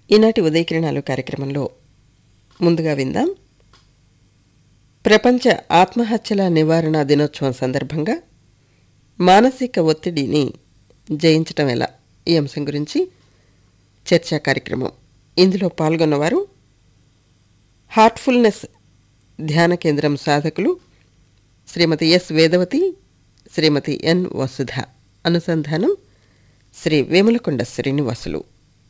ఈనాటి ఉదయకిరణాలు కార్యక్రమంలో ముందుగా విందాం. ప్రపంచ ఆత్మహత్యల నివారణ దినోత్సవం సందర్భంగా మానసిక ఒత్తిడిని జయించటం ఎలా, ఈ అంశం గురించి చర్చా కార్యక్రమం. ఇందులో పాల్గొన్నవారు హార్ట్ఫుల్నెస్ ధ్యాన కేంద్రం సాధకులు శ్రీమతి ఎస్ వేదవతి, శ్రీమతి ఎన్ వసుధ. అనుసంధానం శ్రీ వేములకొండ శ్రీనివాసులు.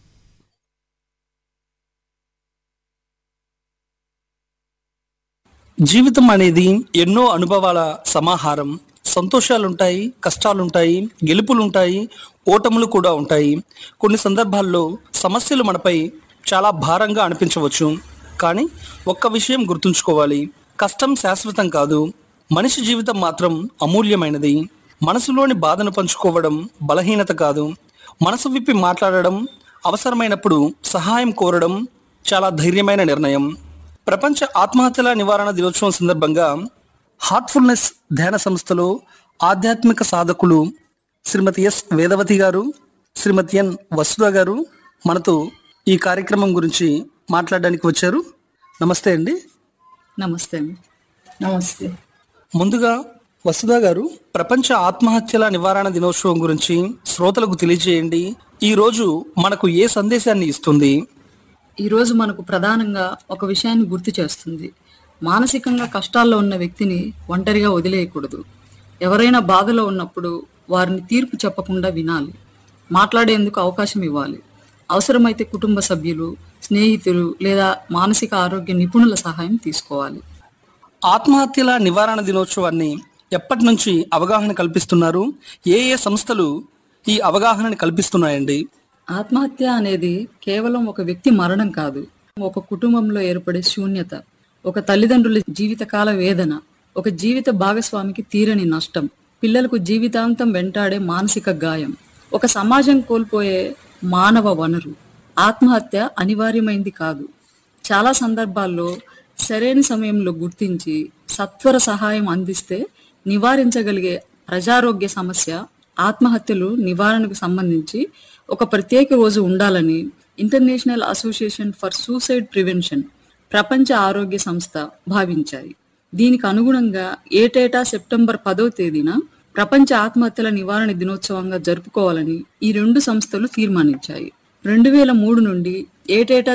జీవితం అనేది ఎన్నో అనుభవాల సమాహారం. సంతోషాలుంటాయి, కష్టాలుంటాయి, గెలుపులుంటాయి, ఓటములు కూడా ఉంటాయి. కొన్ని సందర్భాల్లో సమస్యలు మనపై చాలా భారంగా అనిపించవచ్చు. కానీ ఒక్క విషయం గుర్తుంచుకోవాలి, కష్టం శాశ్వతం కాదు, మనిషి జీవితం మాత్రం అమూల్యమైనది. మనసులోని బాధను పంచుకోవడం బలహీనత కాదు, మనసు విప్పి మాట్లాడడం, అవసరమైనప్పుడు సహాయం కోరడం చాలా ధైర్యమైన నిర్ణయం. ప్రపంచ ఆత్మహత్యల నివారణ దినోత్సవం సందర్భంగా హార్ట్ఫుల్నెస్ ధ్యాన సంస్థలో ఆధ్యాత్మిక సాధకులు శ్రీమతి ఎస్ వేదవతి గారు, శ్రీమతి ఎన్ వసుధ గారు మనతో ఈ కార్యక్రమం గురించి మాట్లాడడానికి వచ్చారు. నమస్తే అండి. నమస్తే. నమస్తే. ముందుగా వసుధ గారు, ప్రపంచ ఆత్మహత్యల నివారణ దినోత్సవం గురించి శ్రోతలకు తెలియజేయండి. ఈ రోజు మనకు ఏ సందేశాన్ని ఇస్తుంది? ఈరోజు మనకు ప్రధానంగా ఒక విషయాన్ని గుర్తు చేస్తుంది. మానసికంగా కష్టాల్లో ఉన్న వ్యక్తిని ఒంటరిగా వదిలేయకూడదు. ఎవరైనా బాధలో ఉన్నప్పుడు వారిని తీర్పు చెప్పకుండా వినాలి, మాట్లాడేందుకు అవకాశం ఇవ్వాలి. అవసరమైతే కుటుంబ సభ్యులు, స్నేహితులు లేదా మానసిక ఆరోగ్య నిపుణుల సహాయం తీసుకోవాలి. ఆత్మహత్యల నివారణ దినోత్సవాన్ని ఎప్పటి నుంచి అవగాహన కల్పిస్తున్నారు? ఏ ఏ సంస్థలు ఈ అవగాహనని కల్పిస్తున్నాయండి? ఆత్మహత్య అనేది కేవలం ఒక వ్యక్తి మరణం కాదు, ఒక కుటుంబంలో ఏర్పడే శూన్యత, ఒక తల్లిదండ్రుల జీవితకాల వేదన, ఒక జీవిత భాగస్వామికి తీరని నష్టం, పిల్లలకు జీవితాంతం వెంటాడే మానసిక గాయం, ఒక సమాజం కోల్పోయే మానవ వనరు. ఆత్మహత్య అనివార్యమైంది కాదు. చాలా సందర్భాల్లో సరైన సమయంలో గుర్తించి సత్వర సహాయం అందిస్తే నివారించగలిగే ప్రజారోగ్య సమస్య. ఆత్మహత్యలు నివారణకు సంబంధించి ఒక ప్రత్యేక రోజు ఉండాలని international association for suicide prevention, ప్రపంచ ఆరోగ్య సంస్థ భావించాయి. దీనికి అనుగుణంగా ఏటేటా సెప్టెంబర్ 10వ తేదీన ప్రపంచ ఆత్మహత్యల నివారణ దినోత్సవంగా జరుపుకోవాలని ఈ రెండు సంస్థలు తీర్మానించాయి. 2003 నుండి ఏటేటా